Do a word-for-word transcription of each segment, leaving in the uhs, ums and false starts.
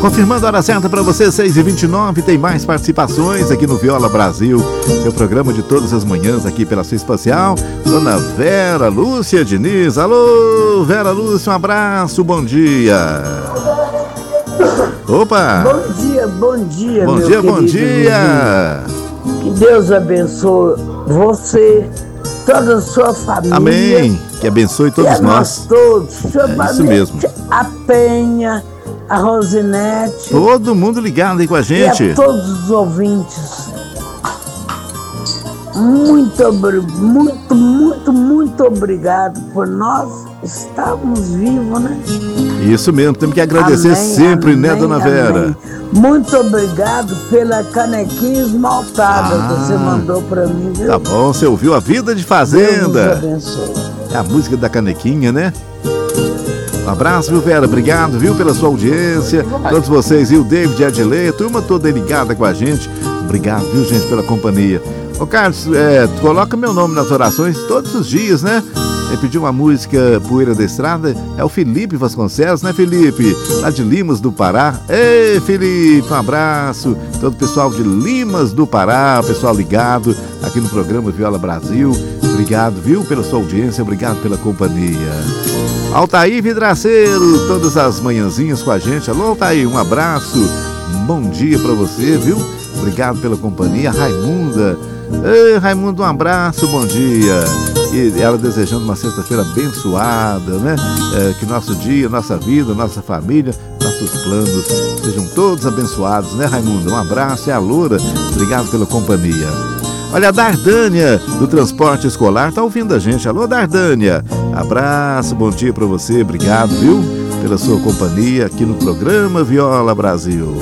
Confirmando a hora certa para você, seis e vinte e nove, tem mais participações aqui no Viola Brasil, seu programa de todas as manhãs aqui pela sua espacial. Dona Vera Lúcia Diniz, alô, Vera Lúcia, um abraço, bom dia. Opa! Bom dia, bom dia, bom meu dia, querido bom dia. Que Deus abençoe você, toda a sua família. Amém, que abençoe todos que nós. nós todos, é isso mesmo. A Penha, a Rosinete. Todo mundo ligado aí com a gente. E a todos os ouvintes. Muito, muito, muito, muito obrigado por nós estarmos vivos, né? Isso mesmo, temos que agradecer amém, sempre, amém, né, Dona amém. Vera? Muito obrigado pela canequinha esmaltada ah, que você mandou pra mim, viu? Tá bom, você ouviu A Vida de Fazenda. Deus nos abençoe. É a música da canequinha, né? Um abraço, viu, Vera? Obrigado, viu, pela sua audiência. Todos vocês, e o David e a Adilei, a turma toda ligada com a gente. Obrigado, viu, gente, pela companhia. Ô, Carlos, é, coloca meu nome nas orações todos os dias, né? Ele pediu uma música Poeira da Estrada, é o Felipe Vasconcelos, né, Felipe? Lá de Limas do Pará. Ei, Felipe, um abraço. Todo o pessoal de Limas do Pará, o pessoal ligado aqui no programa Viola Brasil. Obrigado, viu, pela sua audiência, obrigado pela companhia. Altair Vidraceiro, todas as manhãzinhas com a gente. Alô, Altair, um abraço, um bom dia pra você, viu? Obrigado pela companhia. Raimunda, ei, Raimunda, um abraço, bom dia. E ela desejando uma sexta-feira abençoada, né? É, que nosso dia, nossa vida, nossa família, nossos planos sejam todos abençoados, né, Raimunda? Um abraço, é a Loura, obrigado pela companhia. Olha, a Dardânia, do Transporte Escolar, tá ouvindo a gente. Alô, Dardânia, abraço, bom dia pra você, obrigado, viu? Pela sua companhia aqui no programa Viola Brasil.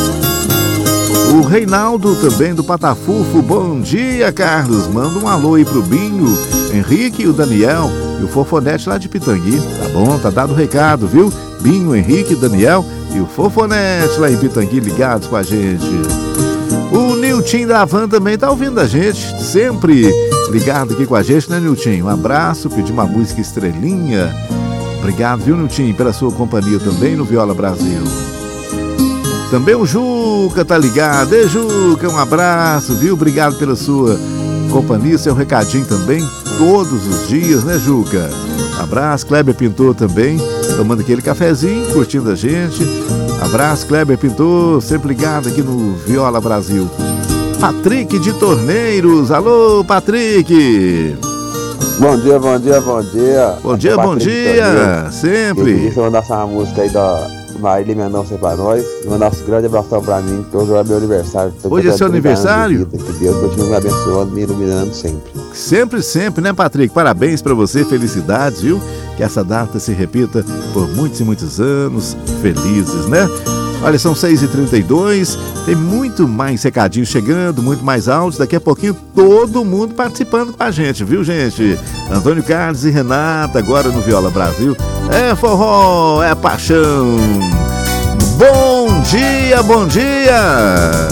O Reinaldo também do Patafufo, bom dia, Carlos. Manda um alô aí pro Binho, Henrique e o Daniel e o Fofonete lá de Pitangui. Tá bom, tá dado o recado, viu? Binho, Henrique, Daniel e o Fofonete lá em Pitangui ligados com a gente. O Nilton da Van também tá ouvindo a gente, sempre ligado aqui com a gente, né, Nilton? Um abraço, pediu uma música Estrelinha. Obrigado, viu, Nilton, pela sua companhia também no Viola Brasil. Também o Juca tá ligado. Ei, Juca, um abraço, viu? Obrigado pela sua companhia, seu recadinho também, todos os dias, né, Juca? Abraço, Kleber Pintor também, tomando aquele cafezinho, curtindo a gente. Abraço, Kleber Pintor, sempre ligado aqui no Viola Brasil. Patrick de Torneiros, alô, Patrick! Bom dia, bom dia, bom dia. Bom dia, bom dia, sempre. Deixa eu mandar essa música aí da Marília Mendonça pra nós. Mandar um grande abração pra mim, que hoje é meu aniversário. Hoje é seu aniversário? De vida, que Deus continue me abençoando, me iluminando sempre. Sempre, sempre, né, Patrick? Parabéns pra você, felicidades, viu? Que essa data se repita por muitos e muitos anos felizes, né? Olha, são seis e trinta e dois, tem muito mais recadinhos chegando, muito mais áudios. Daqui a pouquinho todo mundo participando com a gente, viu, gente? Antônio Carlos e Renata, agora no Viola Brasil. É forró, é paixão. Bom dia, bom dia!